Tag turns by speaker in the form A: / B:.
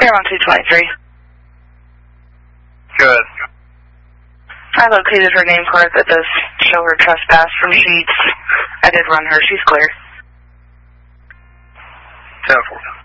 A: You're on 223.
B: Good.
A: I located her name card that does show her trespass from Sheets. I did run her. She's clear.
B: 10-4.